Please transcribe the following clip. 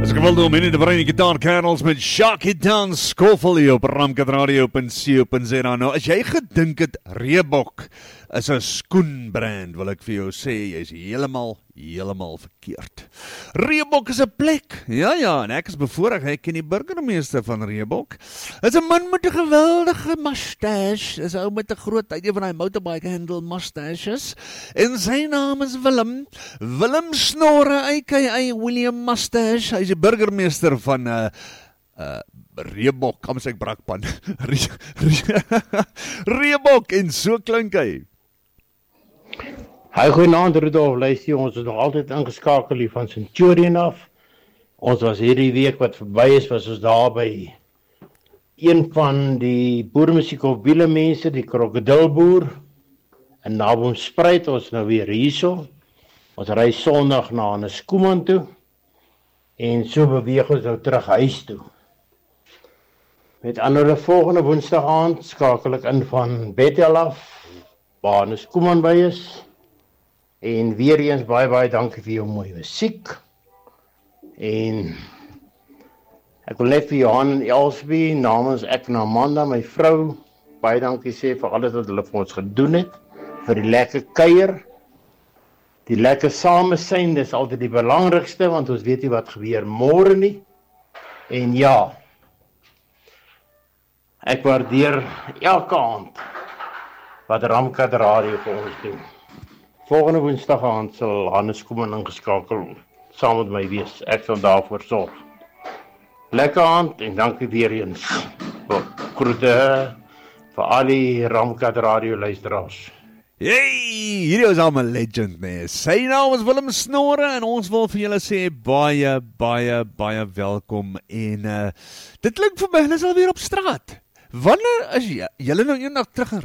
As ek wil doen, in die Verenigde Gitaar Kernels met Sharky Dan Schofield op ramkatradio.co.za. Nou, as jy gedink het Reebok is 'n skoenbrand, wil ek vir jou sê, jy is heeltemal verkeerd. Reebok is 'n plek. Ja, en ek is bevoorreg, ek ken die burgemeester van Reebok. Is 'n man met 'n geweldige mustache. Is 'n ou met 'n groot, een van daai motorbike handle mustaches. En sy naam is Willem Snorre, aka William Mustache. Hy is die burgemeester van Reebok, kom sê ek brakpan. Reebok, en so klink hy. Hi, goeienaand Rudolf, luister, ons is nog altyd ingeskakel hier van Centurion af. Ons was hierdie week wat verby is, was ons daar by een van die boermusiek of wiele mense, die krokodilboer. En na Boomspruit, ons nou weer hierso. Ons ry Sondag na Hannes-Koeman toe. En so beweeg ons nou terug huis toe. Met andere volgende Woensdag aand skakel ek in van Bethel af, waar Hannes-Koeman by is. En weer eens baie dankie vir jou mooi musiek. En ek wil net vir Johan en Elsbie namens ek en Amanda, my vrou, baie dankie sê vir alles wat hulle vir ons gedoen het, vir die lekker kuier, die lekker samesyn, dis altyd die belangrikste, want ons weet nie wat gebeur môre nie. En ja, ek waardeer elke aand wat Ramkat Radio vir ons doen. Volgende Woensdag aand sal Hannes-Koeman ingeskakel saam met my wees. Ek sal daarvoor sorg. Lekker aand en dankie weer eens. Groete vir al die Ramkat Radio luisteraars. Hey, hierdie is al 'n legend, nee. Sy naam is Willem Snorre en ons wil vir julle sê baie welkom. En dit klink vir my, hulle is alweer op straat. Wanneer is julle nou eendag terug in